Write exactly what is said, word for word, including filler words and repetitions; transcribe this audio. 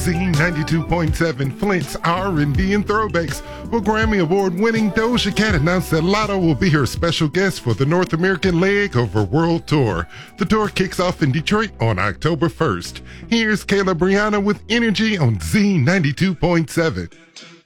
Z ninety-two point seven, Flint's R and B and Throwbacks. Well, Grammy Award-winning Doja Cat announced that Latto will be her special guest for the North American leg of her world tour. The tour kicks off in Detroit on October first. Here's Kayla Brianna with Energy on Z ninety-two point seven.